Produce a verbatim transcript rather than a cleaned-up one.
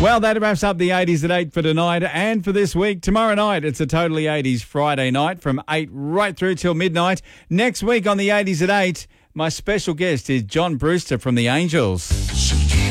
Well, that wraps up the eighties at eight for tonight and for this week. Tomorrow night, it's a Totally eighties Friday night from eight right through till midnight. Next week on the eighties at eight, my special guest is John Brewster from the Angels.